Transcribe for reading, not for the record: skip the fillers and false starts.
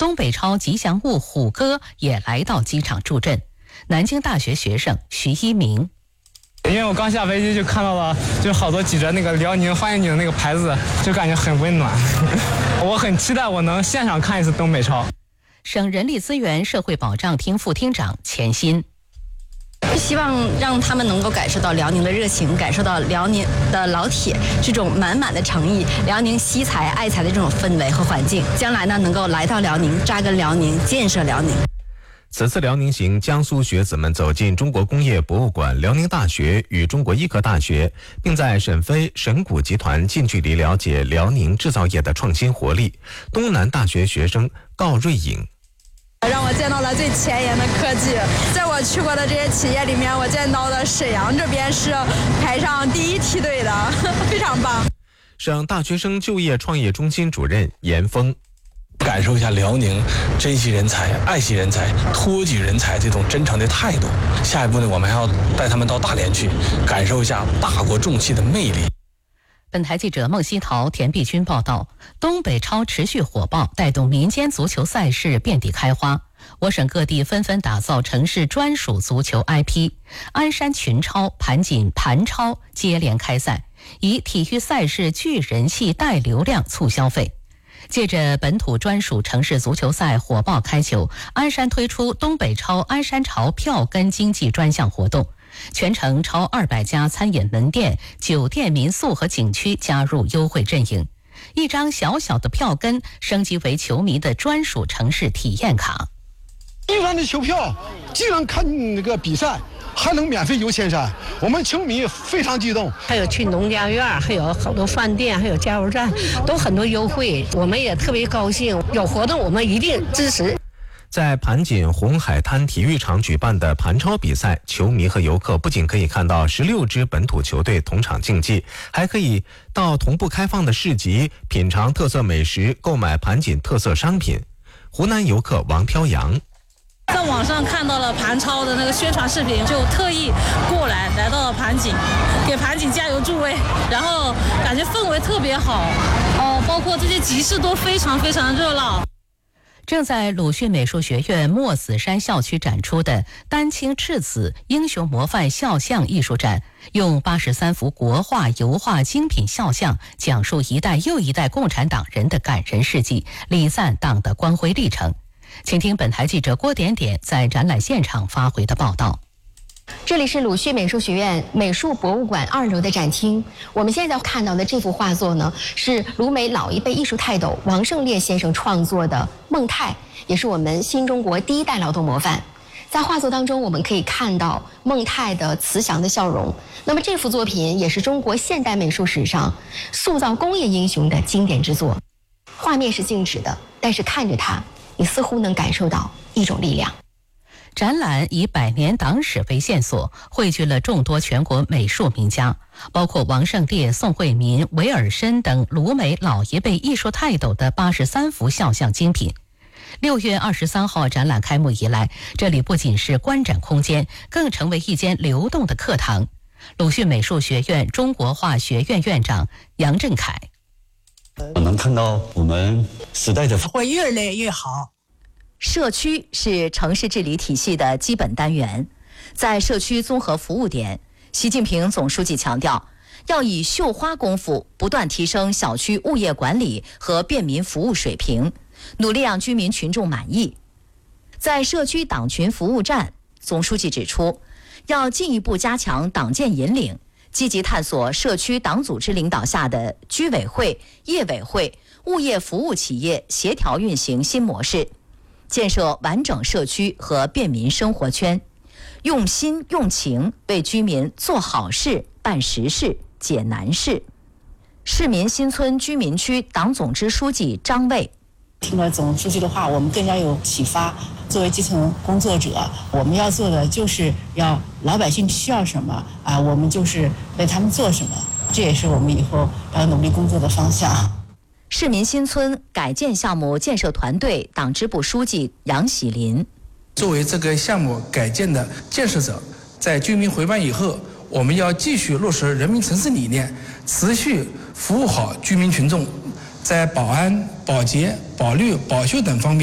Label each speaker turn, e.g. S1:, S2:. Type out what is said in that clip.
S1: 东北超吉祥物虎哥也来到机场助阵。南京大学学生徐一鸣，
S2: 因为我刚下飞机就看到了，就好多举着那个辽宁欢迎你的那个牌子，就感觉很温暖。我很期待我能现场看一次东北超。
S1: 省人力资源社会保障厅副厅长钱鑫，
S3: 希望让他们能够感受到辽宁的热情，感受到辽宁的老铁这种满满的诚意，辽宁惜才爱才的这种氛围和环境，将来呢能够来到辽宁，扎根辽宁，建设辽宁。
S4: 此次辽宁行，江苏学子们走进中国工业博物馆、辽宁大学与中国医科大学，并在沈飞、沈谷集团近距离了解辽宁制造业的创新活力。东南大学学生高瑞颖，
S5: 让我见到了最前沿的科技。在我去过的这些企业里面，我见到的沈阳这边是排上第一梯队的，非常棒。
S4: 省大学生就业创业中心主任严峰，
S6: 感受一下辽宁珍惜人才、爱惜人才、托举人才这种真诚的态度。下一步呢，我们还要带他们到大连去，感受一下大国重器的魅力。
S1: 本台记者孟希桃、田碧君报道，东北超持续火爆，带动民间足球赛事遍地开花。我省各地纷纷打造城市专属足球 IP， 鞍山群超、盘锦盘超接连开赛，以体育赛事聚人气、带流量、促消费。借着本土专属城市足球赛火爆开球，鞍山推出东北超鞍山潮票根经济专项活动，全程超200家餐饮门店、酒店、民宿和景区加入优惠阵营，一张小小的票根升级为球迷的专属城市体验卡。
S7: 一般的球票既能看那个比赛，还能免费游千山，我们球迷非常激动。
S8: 还有去农家院，还有好多饭店，还有加油站，都很多优惠，我们也特别高兴。有活动我们一定支持。
S4: 在盘锦红海滩体育场举办的盘超比赛，球迷和游客不仅可以看到16支本土球队同场竞技，还可以到同步开放的市集品尝特色美食，购买盘锦特色商品。湖南游客王飘扬，
S9: 在网上看到了盘超的那个宣传视频，就特意过来到了盘锦，给盘锦加油助威，然后感觉氛围特别好，包括这些集市都非常非常热闹。
S1: 正在鲁迅美术学院墨子山校区展出的丹青赤子英雄模范肖像艺术展，用83幅国画、油画精品肖像，讲述一代又一代共产党人的感人事迹，礼赞党的光辉历程。请听本台记者郭点点在展览现场发回的报道。
S10: 这里是鲁迅美术学院美术博物馆2楼的展厅。我们现在看到的这幅画作呢，是鲁美老一辈艺术泰斗王胜烈先生创作的孟泰，也是我们新中国第一代劳动模范。在画作当中，我们可以看到孟泰的慈祥的笑容。那么这幅作品也是中国现代美术史上塑造工业英雄的经典之作。画面是静止的，但是看着它，你似乎能感受到一种力量。
S1: 展览以100年党史为线索，汇聚了众多全国美术名家，包括王胜烈、宋惠民、韦尔申等鲁美老一辈艺术泰斗的83幅肖像精品。6月23号展览开幕以来，这里不仅是观展空间，更成为一间流动的课堂。鲁迅美术学院中国画学院院长杨振凯，
S11: 我能看到我们时代的
S12: 会越来越好。
S13: 社区是城市治理体系的基本单元，在社区综合服务点，习近平总书记强调，要以绣花功夫不断提升小区物业管理和便民服务水平，努力让居民群众满意。在社区党群服务站，总书记指出，要进一步加强党建引领，积极探索社区党组织领导下的居委会、业委会、物业服务企业协调运行新模式，建设完整社区和便民生活圈，用心用情为居民做好事、办实事、解难事。市民新村居民区党总支书记张卫，
S12: 听了总书记的话，我们更加有启发。作为基层工作者，我们要做的就是要老百姓需要什么啊，我们就是为他们做什么，这也是我们以后要努力工作的方向。
S13: 市民新村改建项目建设团队党支部书记杨喜林，
S14: 作为这个项目改建的建设者，在居民回办以后，我们要继续落实人民城市理念，持续服务好居民群众，在保安、保洁、保绿、保修等方面